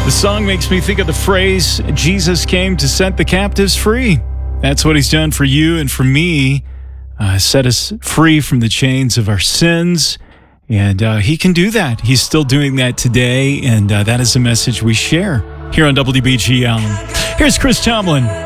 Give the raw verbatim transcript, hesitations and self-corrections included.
The song makes me think of the phrase, Jesus came to set the captives free. That's what he's done for you and for me, uh, set us free from the chains of our sins. And uh, he can do that. He's still doing that today, and uh, that is a message we share here on W B G L. Here's Chris Tomlin.